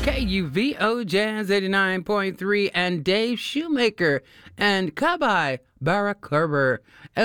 KUVO Jazz 89.3 and Dave Shoemaker and Kabai Barakerber.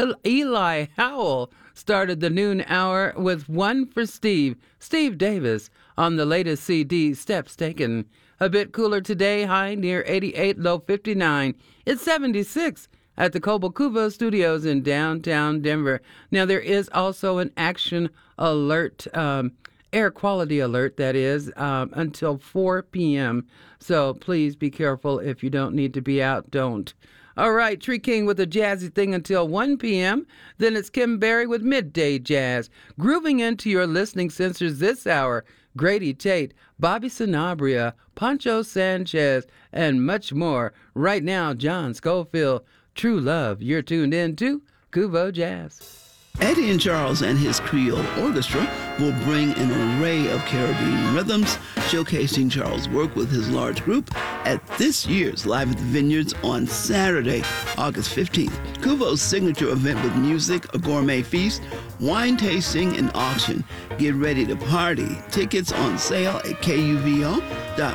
Eli Howell started the noon hour with One for Steve Davis, on the latest CD, Steps Taken. A bit cooler today, high near 88, low 59. It's 76 at the Kobokuvo Studios in downtown Denver. Now, there is also an action alert, air quality alert, that is, until 4 p.m. So please be careful. If you don't need to be out, don't. All right, Tree King with a jazzy thing until 1 p.m. Then it's Kim Berry with Midday Jazz. Grooving into your listening sensors this hour, Grady Tate, Bobby Sanabria, Pancho Sanchez, and much more. Right now, John Schofield, True Love. You're tuned in to Kuvo Jazz. Eddie and Charles and his Creole Orchestra will bring an array of Caribbean rhythms, showcasing Charles' work with his large group at this year's Live at the Vineyards on Saturday, August 15th. Kuvo's signature event with music, a gourmet feast, wine tasting, and auction. Get ready to party. Tickets on sale at kuvo.org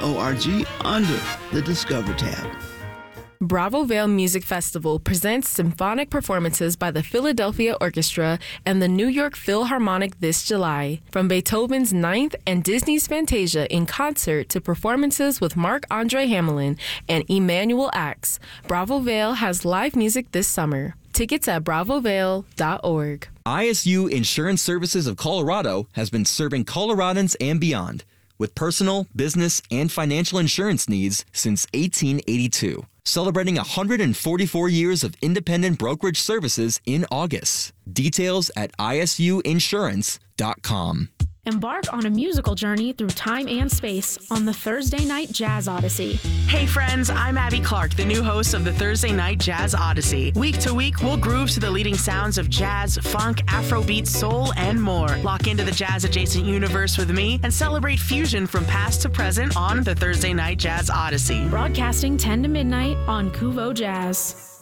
under the Discover tab. Bravo Vale Music Festival presents symphonic performances by the Philadelphia Orchestra and the New York Philharmonic this July. From Beethoven's Ninth and Disney's Fantasia in concert to performances with Marc-Andre Hamelin and Emanuel Ax, Bravo Vale has live music this summer. Tickets at bravovale.org. ISU Insurance Services of Colorado has been serving Coloradans and beyond with personal, business, and financial insurance needs since 1882. Celebrating 144 years of independent brokerage services in August. Details at isuinsurance.com. Embark on a musical journey through time and space on the Thursday Night Jazz Odyssey. Hey friends, I'm Abby Clark, the new host of the Thursday Night Jazz Odyssey. Week to week, we'll groove to the leading sounds of jazz, funk, Afrobeat, soul, and more. Lock into the jazz-adjacent universe with me and celebrate fusion from past to present on the Thursday Night Jazz Odyssey. Broadcasting 10 to midnight on Kuvo Jazz.